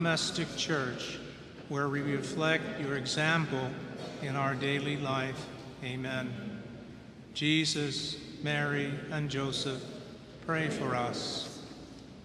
domestic church, where we reflect your example in our daily life. Amen. Jesus, Mary, and Joseph, pray for us.